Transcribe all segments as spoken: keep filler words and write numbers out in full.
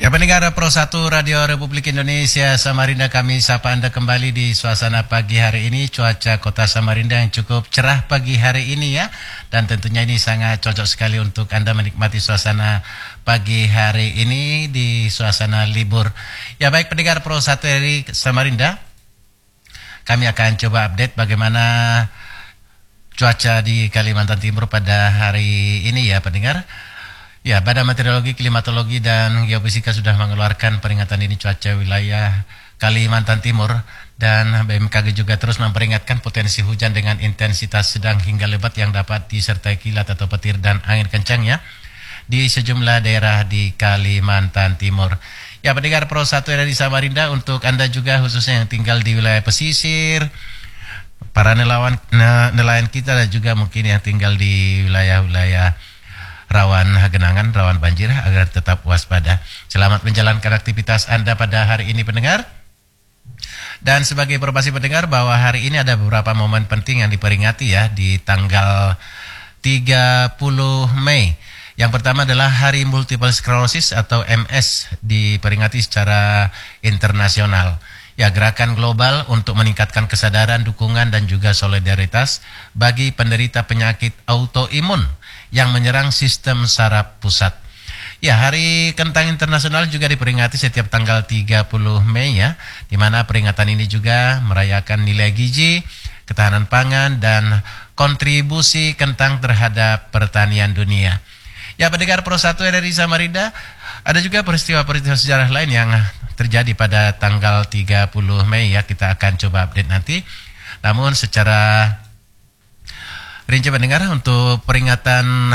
Ya, pendengar Pro satu Radio Republik Indonesia Samarinda, kami sapa Anda kembali di suasana pagi hari ini. Cuaca kota Samarinda yang cukup cerah pagi hari ini ya. Dan tentunya ini sangat cocok sekali untuk Anda menikmati suasana pagi hari ini di suasana libur. Ya, baik pendengar Pro satu dari Samarinda, kami akan coba update bagaimana cuaca di Kalimantan Timur pada hari ini ya pendengar. Ya, Badan Meteorologi, Klimatologi, dan Geofisika sudah mengeluarkan peringatan ini cuaca wilayah Kalimantan Timur, dan B M K G juga terus memperingatkan potensi hujan dengan intensitas sedang hingga lebat yang dapat disertai kilat atau petir dan angin kencang ya di sejumlah daerah di Kalimantan Timur. Ya, pendengar Pro satu dari Samarinda, untuk Anda juga khususnya yang tinggal di wilayah pesisir, para nelayan, nelayan kita, dan juga mungkin yang tinggal di wilayah-wilayah rawan genangan, rawan banjir, agar tetap waspada. Selamat menjalankan aktivitas Anda pada hari ini pendengar. Dan sebagai informasi pendengar bahwa hari ini ada beberapa momen penting yang diperingati ya di tanggal tiga puluh Mei. Yang pertama adalah Hari Multiple Sclerosis atau M S, diperingati secara internasional. Ya, gerakan global untuk meningkatkan kesadaran, dukungan, dan juga solidaritas bagi penderita penyakit autoimun yang menyerang sistem saraf pusat. Ya, Hari Kentang Internasional juga diperingati setiap tanggal tiga puluh Mei ya, di mana peringatan ini juga merayakan nilai gizi, ketahanan pangan, dan kontribusi kentang terhadap pertanian dunia. Ya, pendengar Pro satu dari Samarinda, ada juga peristiwa-peristiwa sejarah lain yang terjadi pada tanggal tiga puluh Mei ya, kita akan coba update nanti. Namun secara rinci pendengar, untuk peringatan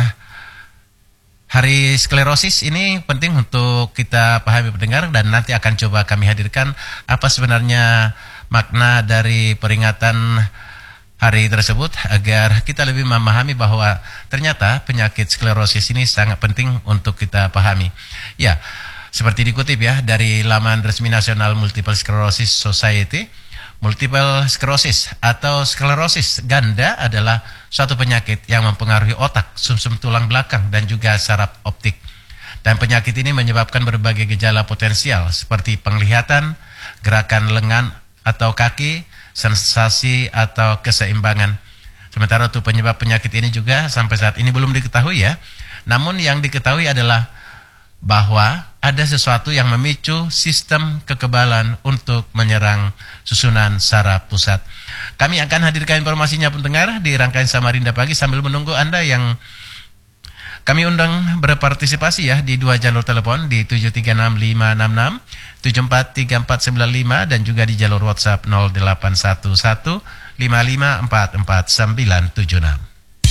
Hari Sklerosis ini penting untuk kita pahami pendengar, dan nanti akan coba kami hadirkan apa sebenarnya makna dari peringatan hari tersebut agar kita lebih memahami bahwa ternyata penyakit sklerosis ini sangat penting untuk kita pahami. Ya, seperti dikutip ya dari laman resmi National Multiple Sclerosis Society, multiple sclerosis atau sklerosis ganda adalah suatu penyakit yang mempengaruhi otak, sumsum tulang belakang, dan juga saraf optik. Dan penyakit ini menyebabkan berbagai gejala potensial seperti penglihatan, gerakan lengan atau kaki, sensasi atau keseimbangan. Sementara untuk penyebab penyakit ini juga sampai saat ini belum diketahui ya. Namun yang diketahui adalah bahwa ada sesuatu yang memicu sistem kekebalan untuk menyerang susunan saraf pusat. Kami akan hadirkan informasinya pendengar di rangkaian Samarinda Pagi sambil menunggu Anda yang kami undang berpartisipasi ya di dua jalur telepon di tujuh tiga enam lima enam enam, tujuh empat tiga empat sembilan lima, dan juga di jalur WhatsApp nol delapan satu satu lima lima empat empat sembilan tujuh enam.